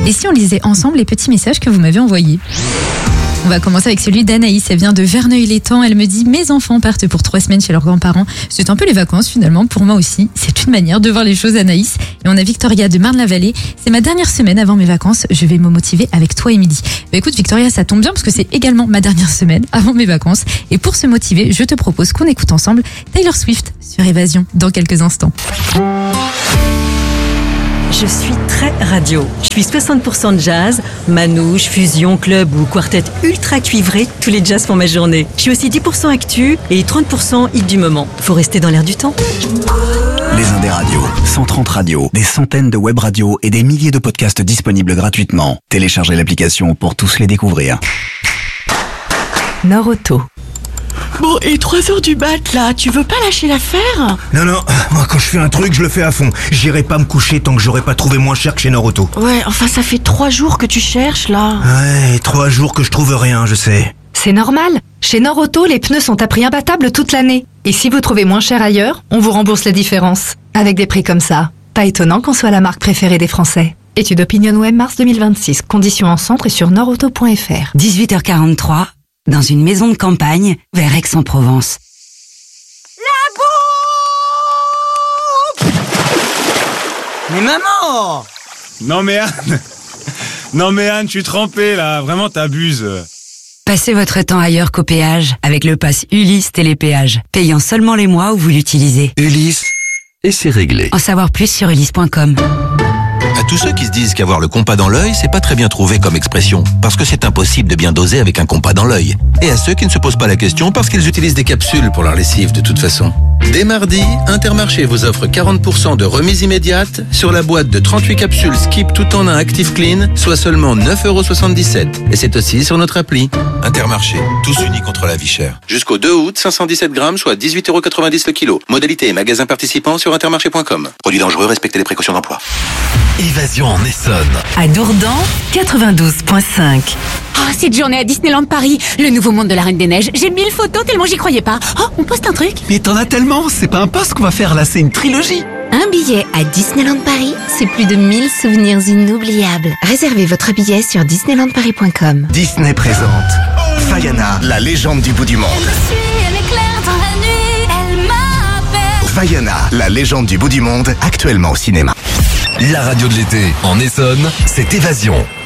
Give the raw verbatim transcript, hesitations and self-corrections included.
Et si on lisait ensemble les petits messages que vous m'avez envoyés ? On va commencer avec celui d'Anaïs. Elle vient de Verneuil-l'Étang. Elle me dit « Mes enfants partent pour trois semaines chez leurs grands-parents. » C'est un peu les vacances finalement, pour moi aussi. C'est une manière de voir les choses, Anaïs. Et on a Victoria de Marne-la-Vallée. C'est ma dernière semaine avant mes vacances. Je vais me motiver avec toi, Émilie. Bah écoute, Victoria, ça tombe bien parce que c'est également ma dernière semaine avant mes vacances. Et pour se motiver, je te propose qu'on écoute ensemble Taylor Swift sur Évasion dans quelques instants. Je suis très radio. Je suis soixante pour cent de jazz, manouche, fusion, club ou quartet ultra cuivré. Tous les jazz font ma journée. Je suis aussi dix pour cent actu et trente pour cent hit du moment. Faut rester dans l'air du temps. Les Indés Radio, cent trente radios, des centaines de web radios et des milliers de podcasts disponibles gratuitement. Téléchargez l'application pour tous les découvrir. Nord-Auto. Bon, et trois heures du mat, là, tu veux pas lâcher l'affaire ? Non, non, moi quand je fais un truc, je le fais à fond. J'irai pas me coucher tant que j'aurai pas trouvé moins cher que chez Nord-Auto. Ouais, enfin ça fait trois jours que tu cherches, là. Ouais, trois jours que je trouve rien, je sais. C'est normal. Chez Nord-Auto, les pneus sont à prix imbattable toute l'année. Et si vous trouvez moins cher ailleurs, on vous rembourse la différence. Avec des prix comme ça, pas étonnant qu'on soit la marque préférée des Français. Étude OpinionWay mars deux mille vingt-six. Conditions en centre et sur nordauto point f r. dix-huit heures quarante-trois, dans une maison de campagne, vers Aix-en-Provence. La bombe! Mais maman! Non mais Anne Non mais Anne, je suis trempé là, vraiment t'abuses. Passez votre temps ailleurs qu'au péage avec le pass Ulysse Télépéage, payant seulement les mois où vous l'utilisez. Ulysse, et c'est réglé. En savoir plus sur ulysse point com. À tous ceux qui se disent qu'avoir le compas dans l'œil, c'est pas très bien trouvé comme expression, parce que c'est impossible de bien doser avec un compas dans l'œil. Et à ceux qui ne se posent pas la question parce qu'ils utilisent des capsules pour leur lessive de toute façon. Dès mardi, Intermarché vous offre quarante pour cent de remise immédiate sur la boîte de trente-huit capsules Skip tout en un Active Clean, soit seulement neuf euros soixante-dix-sept. Et c'est aussi sur notre appli. Intermarché, tous unis contre la vie chère. Jusqu'au deux août, cinq cent dix-sept grammes, soit dix-huit euros quatre-vingt-dix le kilo. Modalité et magasin participant sur intermarché point com. Produit dangereux, respectez les précautions d'emploi. Évasion en Essonne. À Dourdan, quatre-vingt-douze virgule cinq. Oh, cette journée à Disneyland Paris, le nouveau monde de la Reine des Neiges. J'ai mille photos tellement j'y croyais pas. Oh, on poste un truc. Mais t'en as tellement, c'est pas un post qu'on va faire là, c'est une trilogie. Un billet à Disneyland Paris, c'est plus de mille souvenirs inoubliables. Réservez votre billet sur disneyland paris point com. Disney présente Vaiana, la légende du bout du monde. Vaiana, la légende du bout du monde, actuellement au cinéma. La radio de l'été en Essonne, c'est Évasion.